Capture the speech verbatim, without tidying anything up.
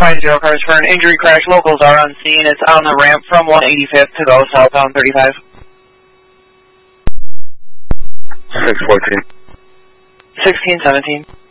five zero cars for an injury crash. Locals are on scene. It's on the ramp from one eighty-fifth to go southbound thirty-five. six fourteen. sixteen seventeen.